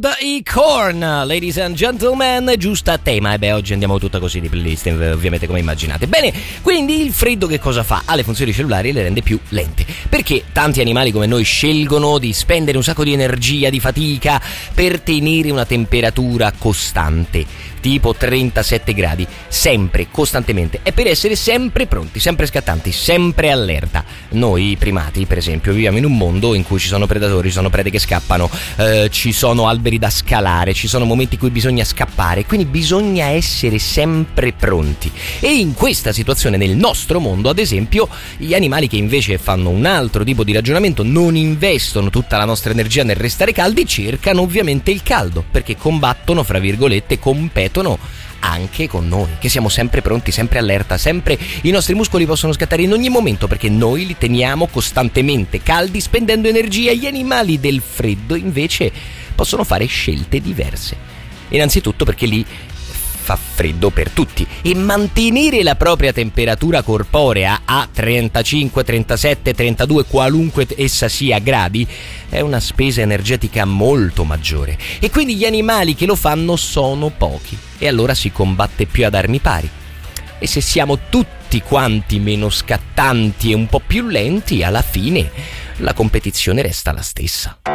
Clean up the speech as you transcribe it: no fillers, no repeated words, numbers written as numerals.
Cold, i Korn, ladies and gentlemen, giusto a tema. E beh, oggi andiamo tutta così di playlist, ovviamente, come immaginate. Bene, quindi il freddo che cosa fa? Ha le funzioni cellulari e le rende più lente, perché tanti animali come noi scelgono di spendere un sacco di energia, di fatica per tenere una temperatura costante, tipo 37 gradi, sempre, costantemente, e per essere sempre pronti, sempre scattanti, sempre allerta. Noi primati, per esempio, viviamo in un mondo in cui ci sono predatori, ci sono prede che scappano, ci sono alberi da scalare, ci sono momenti in cui bisogna scappare, quindi bisogna essere sempre pronti. E in questa situazione, nel nostro mondo, ad esempio, gli animali che invece fanno un altro tipo di ragionamento, non investono tutta la nostra energia nel restare caldi, cercano ovviamente il caldo, perché combattono, fra virgolette, competono anche con noi, che siamo sempre pronti, sempre allerta, sempre i nostri muscoli possono scattare in ogni momento, perché noi li teniamo costantemente caldi spendendo energia. Gli animali del freddo invece possono fare scelte diverse, innanzitutto perché lì fa freddo per tutti e mantenere la propria temperatura corporea a 35, 37, 32, qualunque essa sia gradi, è una spesa energetica molto maggiore, e quindi gli animali che lo fanno sono pochi, e allora si combatte più ad armi pari. E se siamo tutti quanti meno scattanti e un po' più lenti, alla fine la competizione resta la stessa.